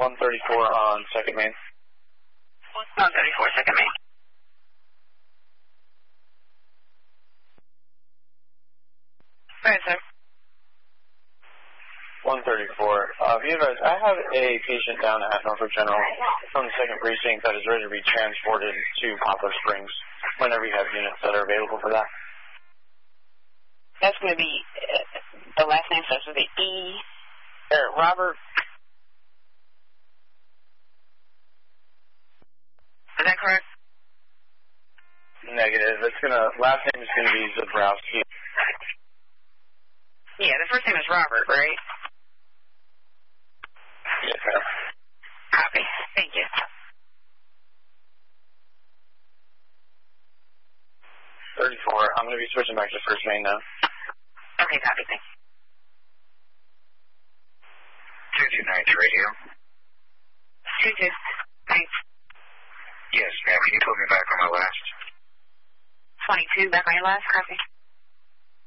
134 on Second Main. 134 Second Main. Go ahead, sir. 134. Be advised, I have a patient down at Norfolk General from the 2nd Precinct that is ready to be transported to Poplar Springs whenever you have units that are available for that. That's going to be, the last name starts with the E, or Robert. Is that correct? Negative. Last name is going to be Zabrowski. Yeah, the first name is Robert, right? Yes, ma'am. Copy. Thank you. I'm going to be switching back to First Main now. Okay, copy. Thank you. 229 radio. 22. Thanks. Yes, ma'am. Can you put me back on my last? 22, back on your last copy.